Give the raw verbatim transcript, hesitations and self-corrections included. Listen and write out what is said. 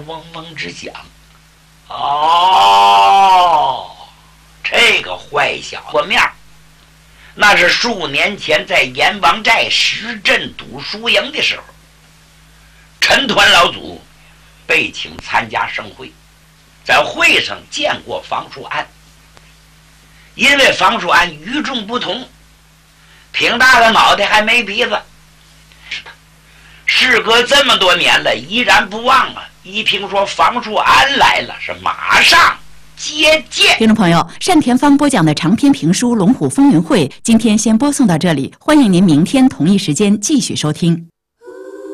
嗡嗡直响。哦，这个坏小子面那是数年前在阎王寨石镇赌输赢的时候，陈团老祖被请参加盛会，在会上见过房叔安。因为房叔安与众不同，挺大的脑袋还没鼻子，事隔这么多年了依然不忘啊。一听说房叔安来了，是马上接见。 听众朋友，单田芳播讲的长篇评书《龙虎风云会》今天先播送到这里，欢迎您明天同一时间继续收听。